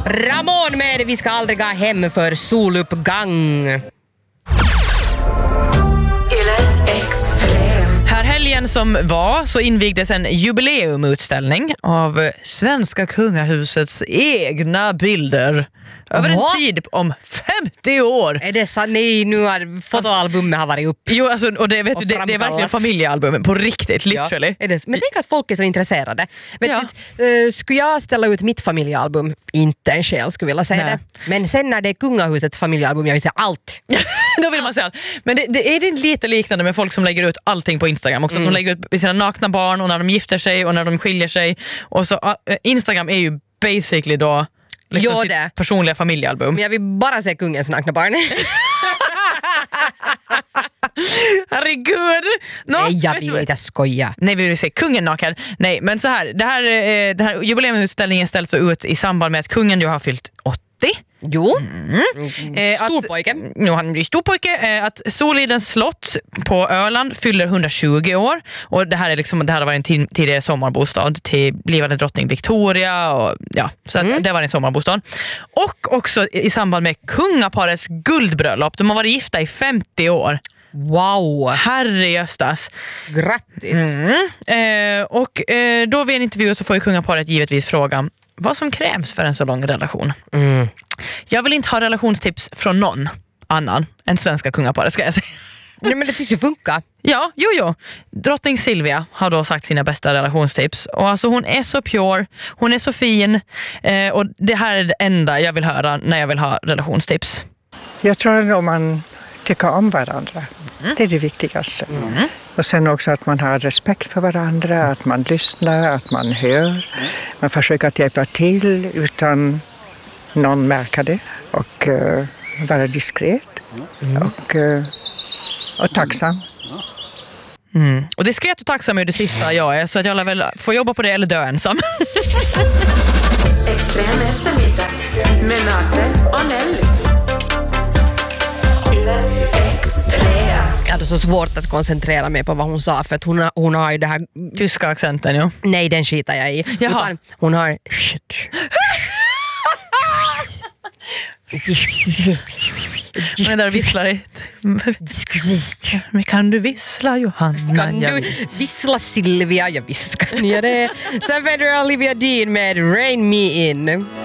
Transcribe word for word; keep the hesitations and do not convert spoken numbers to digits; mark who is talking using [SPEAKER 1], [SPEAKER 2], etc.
[SPEAKER 1] Ramon med Vi ska aldrig gå hem för soluppgång.
[SPEAKER 2] Här helgen som var så invigdes en jubileumutställning av svenska kungahusets egna bilder. Över en
[SPEAKER 1] Aha.
[SPEAKER 2] tid om femtio år.
[SPEAKER 1] Är det så? Nej, nu har fotoalbumet har varit upp.
[SPEAKER 2] Jo, alltså, och det, vet
[SPEAKER 1] Och
[SPEAKER 2] du, det, det är verkligen
[SPEAKER 1] framkallats.
[SPEAKER 2] familjealbum på riktigt, literally.
[SPEAKER 1] Ja, är det. Men tänk att folk är så intresserade. Vet
[SPEAKER 2] Ja.
[SPEAKER 1] du, uh, skulle jag ställa ut mitt familjealbum? Inte en själ skulle vilja säga
[SPEAKER 2] Nej.
[SPEAKER 1] det. Men sen när det är kungahusets familjealbum, jag vill säga allt.
[SPEAKER 2] Då vill man säga allt. Men det, det är det lite liknande med folk som lägger ut allting på Instagram också.
[SPEAKER 1] Mm.
[SPEAKER 2] De lägger ut sina nakna barn och när de gifter sig och när de skiljer sig. Och så, uh, Instagram är ju basically då liksom
[SPEAKER 1] Jo,
[SPEAKER 2] sitt
[SPEAKER 1] det.
[SPEAKER 2] personliga familjealbum.
[SPEAKER 1] Men jag vill bara se kungens nakna barn.
[SPEAKER 2] Herregud! No,
[SPEAKER 1] Nej, jag
[SPEAKER 2] vet
[SPEAKER 1] vill
[SPEAKER 2] du-
[SPEAKER 1] inte skoja.
[SPEAKER 2] Nej, vi vill se kungen naken. Nej, men så här, det här, eh, den här jubileumutställningen ställs så ut i samband med att kungen ju har fyllt åttio.
[SPEAKER 1] Jo,
[SPEAKER 2] Eh,
[SPEAKER 1] stor
[SPEAKER 2] att-
[SPEAKER 1] pojke.
[SPEAKER 2] Nu han blir stor pojke. Eh, att Solidens slott på Öland fyller hundratjugo år. Och det här, är liksom, det här har varit en tid- tidigare sommarbostad till blivande drottning Victoria. Och, ja, så att det var en sommarbostad. Och också i samband med kungaparets guldbröllop. De har varit gifta i femtio år.
[SPEAKER 1] Wow,
[SPEAKER 2] Herrejöstas.
[SPEAKER 1] grattis.
[SPEAKER 2] Eh, och eh, då vid en intervju så får ju kungaparet givetvis frågan vad som krävs för en så lång relation.
[SPEAKER 1] Mm.
[SPEAKER 2] Jag vill inte ha relationstips från någon annan än svenska kungaparet, ska jag säga.
[SPEAKER 1] Nej, men det tycks ju funka.
[SPEAKER 2] Ja, jo, jo. Drottning Silvia har då sagt sina bästa relationstips. Och alltså hon är så pure, hon är så fin. Eh, och det här är det enda jag vill höra när jag vill ha relationstips.
[SPEAKER 3] Jag tror att man tycker om varandra. Mm. Det är det viktigaste. Mm. Och sen också att man har respekt för varandra, att man lyssnar, att man hör. Mm. Man försöker att hjälpa till utan någon märker det. Och uh, vara diskret. Mm. Och, uh, och tacksam.
[SPEAKER 2] Mm. Och diskret och tacksam är det sista jag är. Så att jag lär väl få jobba på det eller dö ensam.
[SPEAKER 4] Extrem eftermiddag med Nate och Nelly. Extrem.
[SPEAKER 1] Jag hade så svårt att koncentrera mig på vad hon sa för att hon, har- hon har ju det här...
[SPEAKER 2] Tyska accenten, jo.
[SPEAKER 1] Nej, den skitar jag i.
[SPEAKER 2] Jaha.
[SPEAKER 1] Utan hon har...
[SPEAKER 2] Men där visslar det. Men kan du vissla, Johanna?
[SPEAKER 1] Kan
[SPEAKER 2] Jag
[SPEAKER 1] du
[SPEAKER 2] vill.
[SPEAKER 1] vissla Silvia? Jag visst kan jag det. Sen får du Olivia Dean med Rain Me In.